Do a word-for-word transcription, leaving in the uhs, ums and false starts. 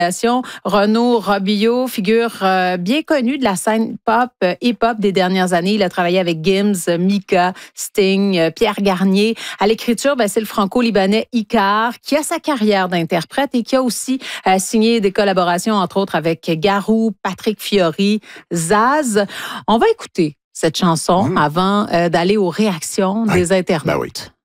Renaud Robillot, figure euh, bien connue de la scène pop, euh, hip-hop des dernières années. Il a travaillé avec Gims, Mika, Sting, euh, Pierre Garnier. À l'écriture, ben, c'est le franco-libanais Icar, qui a sa carrière d'interprète et qui a aussi euh, signé des collaborations, entre autres, avec Garou, Patrick Fiori, Zaz. On va écouter cette chanson mmh. avant euh, d'aller aux réactions oui. des internautes. Ben oui.